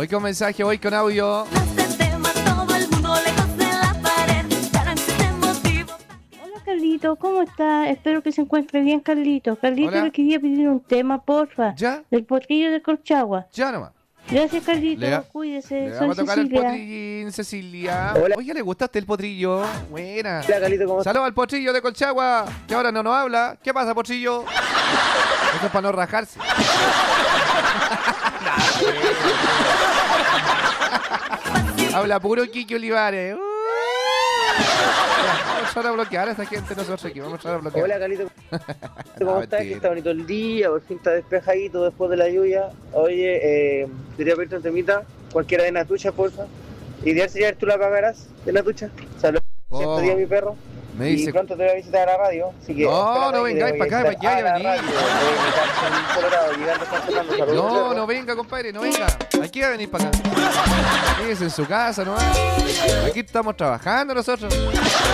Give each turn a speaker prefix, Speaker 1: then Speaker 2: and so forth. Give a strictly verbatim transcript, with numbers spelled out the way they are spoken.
Speaker 1: Voy con mensaje, voy con audio.
Speaker 2: Carlito, ¿cómo está? Espero que se encuentre bien, Carlito. Carlito,
Speaker 1: Hola.
Speaker 2: le quería pedir un tema, porfa.
Speaker 1: ¿Ya?
Speaker 2: Del potrillo de Colchagua.
Speaker 1: Ya nomás.
Speaker 2: Gracias, Carlito.
Speaker 1: Le,
Speaker 2: Cuídese.
Speaker 1: le
Speaker 2: Soy
Speaker 1: vamos a tocar
Speaker 2: Cecilia.
Speaker 1: el potrillín, Cecilia.
Speaker 3: Hola.
Speaker 1: Oye, ¿le gustaste el potrillo? Buena.
Speaker 3: Hola, Carlito, ¿cómo estás?
Speaker 1: Saludos al potrillo de Colchagua, que ahora no nos habla. ¿Qué pasa, potrillo? Eso es para no rajarse. Habla puro Kiki Olivares. Uh. Ya, vamos a empezar a bloquear a esta gente nosotros aquí. Vamos a empezar a bloquear.
Speaker 3: Hola, Carlito, ¿cómo
Speaker 1: No,
Speaker 3: estás? Que
Speaker 1: mentira.
Speaker 3: está bonito el día, por fin está despejadito después de la lluvia. Oye, eh, quería pedirte un temita, cualquiera de Natucha, porfa. Ideal sería ver tú la pagarás de Natucha. Saludos,
Speaker 1: Oh,
Speaker 3: este día mi perro.
Speaker 1: me
Speaker 3: Y
Speaker 1: dice.
Speaker 3: pronto te voy a visitar a la radio, así que...
Speaker 1: No,
Speaker 3: espérame
Speaker 1: no
Speaker 3: que te
Speaker 1: vengáis
Speaker 3: voy
Speaker 1: pa' acá,
Speaker 3: a
Speaker 1: pa'
Speaker 3: visitar
Speaker 1: allá,
Speaker 3: a la
Speaker 1: vení.
Speaker 3: radio. Te voy a invitar con Colorado, llegando a San Fernando. Saludos,
Speaker 1: No,
Speaker 3: perro.
Speaker 1: no venga, compadre, no venga. Aquí va a venir para acá. Quédese en su casa, ¿no? Aquí estamos trabajando nosotros.